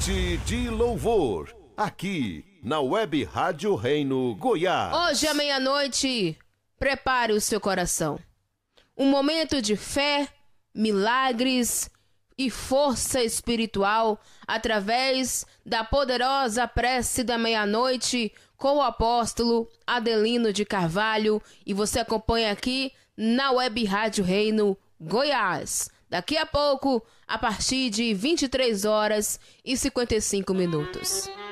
Noite de Louvor, aqui na Web Rádio Reino Goiás. Hoje à meia-noite, prepare o seu coração. Um momento de fé, milagres e força espiritual através da poderosa prece da meia-noite com o apóstolo Adelino de Carvalho, e você acompanha aqui na Web Rádio Reino Goiás. Daqui a pouco, a partir de 23 horas e 55 minutos.